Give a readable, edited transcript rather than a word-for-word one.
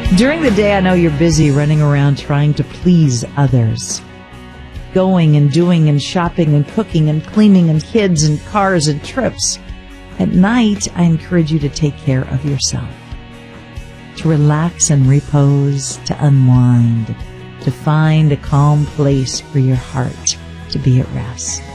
During the day, I know you're busy running around trying to please others. Going and doing and shopping and cooking and cleaning and kids and cars and trips. At night, I encourage you to take care of yourself. To relax and repose, to unwind, to find a calm place for your heart to be at rest.